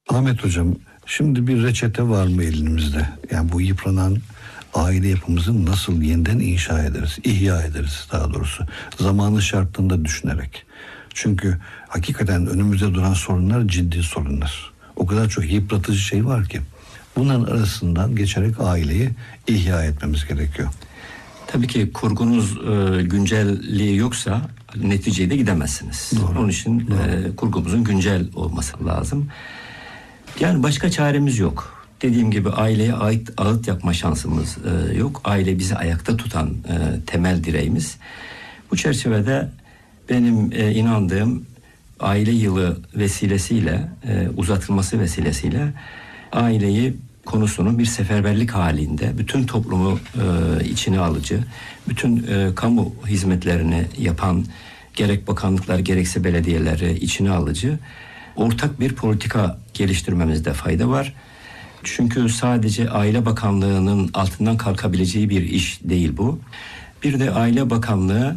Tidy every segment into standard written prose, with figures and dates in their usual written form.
Ahmet Hocam, şimdi bir reçete var mı elimizde? Yani bu yıpranan aile yapımızı nasıl yeniden inşa ederiz, ihya ederiz daha doğrusu. Zamanı şartında düşünerek. Çünkü hakikaten önümüzde duran sorunlar ciddi sorunlar. O kadar çok yıpratıcı şey var ki. Bunların arasından geçerek aileyi ihya etmemiz gerekiyor. Tabii ki kurgunuz güncelliği yoksa neticeye de gidemezsiniz. Doğru. Onun için kurgumuzun güncel olması lazım. Yani başka çaremiz yok. Dediğim gibi aileye ait ağıt yapma şansımız yok. Aile bizi ayakta tutan temel direğimiz. Bu çerçevede benim inandığım aile yılı vesilesiyle, uzatılması vesilesiyle aileyi konusunun bir seferberlik halinde bütün toplumu içine alıcı, bütün kamu hizmetlerini yapan gerek bakanlıklar gerekse belediyeleri içine alıcı ortak bir politika geliştirmemizde fayda var. Çünkü sadece Aile Bakanlığı'nın altından kalkabileceği bir iş değil bu. Bir de Aile Bakanlığı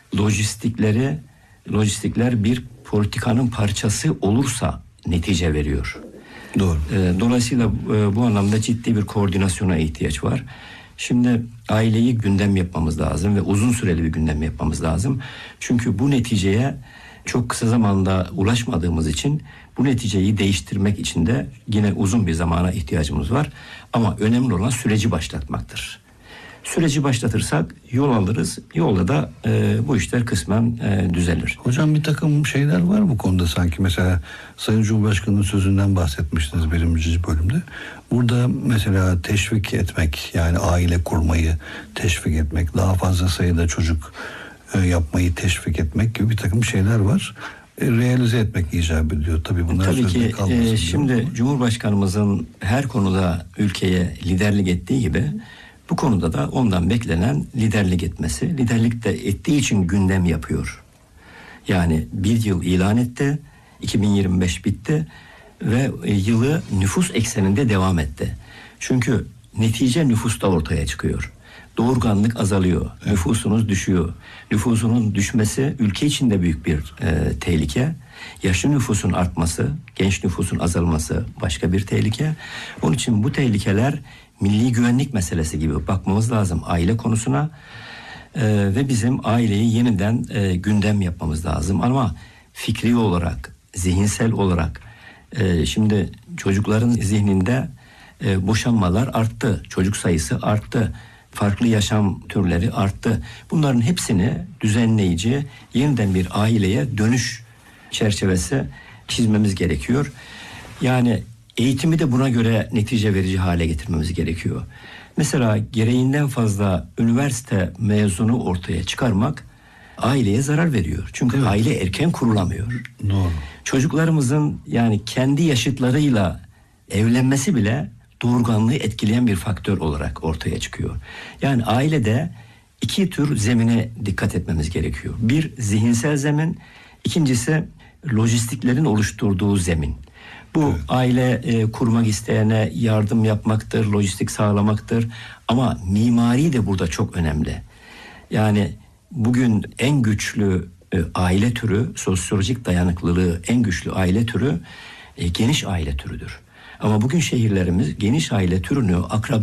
lojistikler bir politikanın parçası olursa netice veriyor. Doğru. Dolayısıyla bu anlamda ciddi bir koordinasyona ihtiyaç var. Şimdi aileyi gündem yapmamız lazım ve uzun süreli bir gündem yapmamız lazım. Çünkü bu neticeye çok kısa zamanda ulaşmadığımız için bu neticeyi değiştirmek için de yine uzun bir zamana ihtiyacımız var. Ama önemli olan süreci başlatmaktır. Süreci başlatırsak yol alırız. Yolda da bu işler kısmen düzelir. Hocam bir takım şeyler var bu konuda sanki. Mesela Sayın Cumhurbaşkanı'nın sözünden bahsetmiştiniz birinci bölümde. Burada mesela teşvik etmek, yani aile kurmayı teşvik etmek, daha fazla sayıda çocuk yapmayı teşvik etmek gibi bir takım şeyler var. Realize etmek icap ediyor. Tabii bunlar tabii sözde ki kalmasın. şimdi Cumhurbaşkanımızın her konuda ülkeye liderlik ettiği gibi bu konuda da ondan beklenen liderlik etmesi. Liderlik de ettiği için gündem yapıyor. Yani bir yıl ilan etti. 2025 bitti. Ve yılı nüfus ekseninde devam etti. Çünkü netice nüfusta ortaya çıkıyor. Doğurganlık azalıyor. Evet. Nüfusunuz düşüyor. Nüfusunun düşmesi ülke için de büyük bir tehlike. Yaşlı nüfusun artması, genç nüfusun azalması başka bir tehlike. Onun için bu tehlikeler milli güvenlik meselesi gibi bakmamız lazım aile konusuna. Ve bizim aileyi yeniden gündem yapmamız lazım. Ama fikri olarak, zihinsel olarak şimdi çocukların zihninde boşanmalar arttı. Çocuk sayısı arttı. Farklı yaşam türleri arttı. Bunların hepsini düzenleyici, yeniden bir aileye dönüş çerçevesi çizmemiz gerekiyor. Yani eğitimi de buna göre netice verici hale getirmemiz gerekiyor. Mesela gereğinden fazla üniversite mezunu ortaya çıkarmak aileye zarar veriyor. Çünkü evet, aile erken kurulamıyor. Doğru. Çocuklarımızın yani kendi yaşıtlarıyla evlenmesi bile doğurganlığı etkileyen bir faktör olarak ortaya çıkıyor. Yani ailede iki tür zemine dikkat etmemiz gerekiyor. Bir, zihinsel zemin. İkincisi lojistiklerin oluşturduğu zemin. Bu evet, aile kurmak isteyene yardım yapmaktır, lojistik sağlamaktır. Ama mimari de burada çok önemli. Yani bugün en güçlü aile türü, sosyolojik dayanıklılığı en güçlü aile türü geniş aile türüdür. Ama bugün şehirlerimiz geniş aile türünü akraba